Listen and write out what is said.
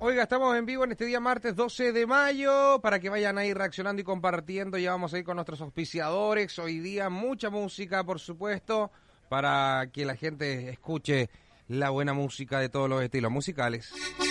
Oiga, estamos en vivo en este día martes 12 de mayo para que vayan ahí reaccionando y compartiendo. Ya vamos a ir con nuestros auspiciadores. Hoy día mucha música, por supuesto, para que la gente escuche la buena música de todos los estilos musicales.